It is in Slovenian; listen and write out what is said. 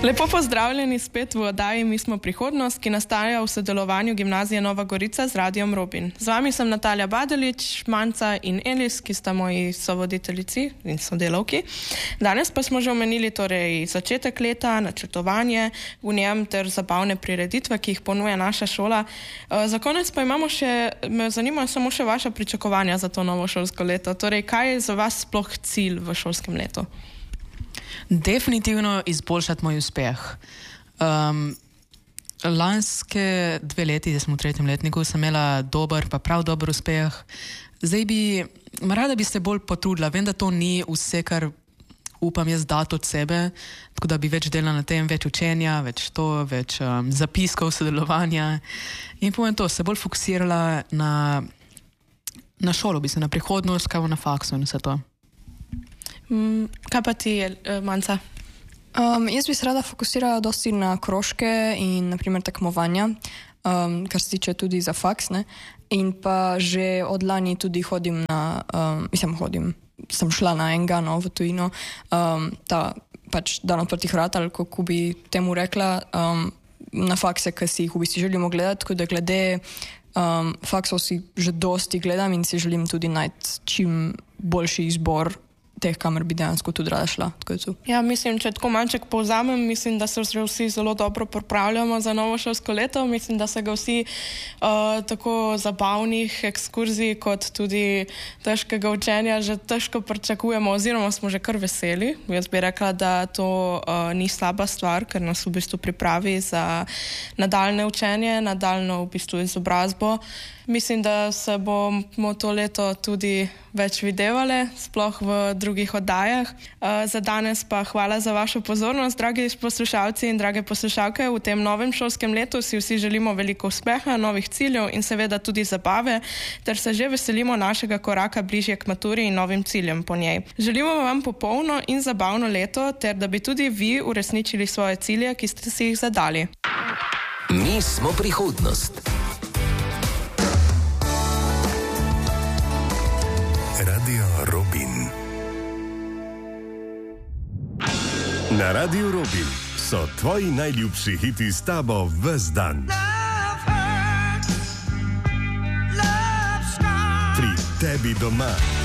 Lepo pozdravljeni spet v oddaji Mi smo prihodnost, ki nastaja v sodelovanju Gimnazije Nova Gorica z Radiom Robin. Z vami sem Natalija Badelić, Manca in Elis, ki sta moji sovoditeljici in sodelavki. Danes pa smo že omenili torej začetek leta, načrtovanje v njem ter zabavne prireditve, ki jih ponuja naša šola. Za konec pa me zanimajo samo še vaša pričakovanja za to novo šolsko leto. Torej, kaj je za vas sploh cilj v šolskem letu? Definitivno izboljšati moj uspeh. Lanske 2 leti, da smo v 3. letniku, sem imela prav dober uspeh. Zdaj rada bi se bolj potrudila. Vem, da to ni vse, kar upam jaz dati od sebe, tako da bi več delala na tem, več učenja, več zapiskov, sodelovanja. In povem to, se bolj fokusirala na šolo, na prihodnost, kaj bo na faksu in vse to. Kaj pa ti, Manca? Jaz bi se rada fokusirala dosti na krožke in naprimer tekmovanja, kar se tiče tudi za faks, ne? In pa že od lani tudi sem šla na enega v tujino, dan odprtih vrat, ali kako bi temu rekla, na fakse, ki si jih v bistvu želimo gledati, tako da glede faksov si že dosti gledam in si želim tudi najti čim boljši izbor teh, kamer bi dejansko tudi rada šla. Ja, mislim, če tako manček povzamem, mislim, da se vsi zelo dobro pripravljamo za novo šolsko leto. Mislim, da se ga vsi tako zabavnih ekskurzij kot tudi težkega učenja že težko pričakujemo oziroma smo že kar veseli. Jaz bi rekla, da to ni slaba stvar, ker nas v bistvu pripravi za nadaljne učenje, nadaljno v bistvu izobrazbo. Mislim, da se bomo to leto tudi več videvale, sploh v drugih oddajah. Za danes pa hvala za vašo pozornost, dragi poslušalci in drage poslušalke. V tem novem šolskem letu si vsi želimo veliko uspeha, novih ciljev in seveda tudi zabave, ter se že veselimo našega koraka bližje k maturi in novim ciljem po njej. Želimo vam popolno in zabavno leto, ter da bi tudi vi uresničili svoje cilje, ki ste si jih zadali. Mi smo prihodnost. Radio Robin. Na Radiu Robin so tvoji najljubši hiti s tabo ves dan. Pri tebi doma.